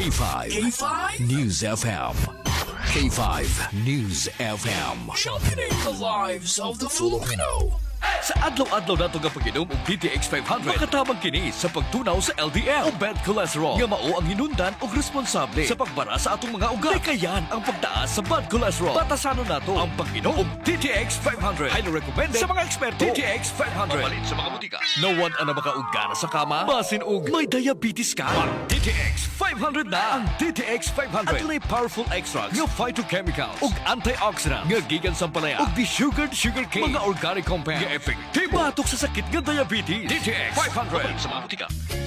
K5. News FM. K5 News FM. Championing the lives of the Filipino. Sa adlaw-adlaw nato nga pag-inom og DTX 500, makatabang kini sa pagtunaw sa LDL o bad cholesterol nga mao ang hinundan og responsable sa pagbara sa atong mga ugat. Kayan ang pagtaas sa bad cholesterol. Batasanon nato ang pag-inom og DTX 500. Highly recommended sa mga eksperto. DTX 500. Mapalit sa mga butika. No one ang makaugana sa kama, basin og may diabetes ka. DTX 500 na ang DTX 500. Adunay powerful extracts nga phytochemicals ug antioxidants nga gikan sa palaya ug desugared sugarcane, mga organic compounds nga effective batok sa sakit nga diabetes. DTX 500 sa mga butika.